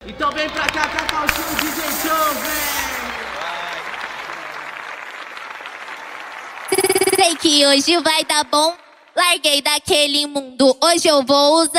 Então vem pra cá, Cacau Show, DJ Show, vem! Sei que hoje vai dar bom. Larguei daquele mundo, hoje eu vou usar.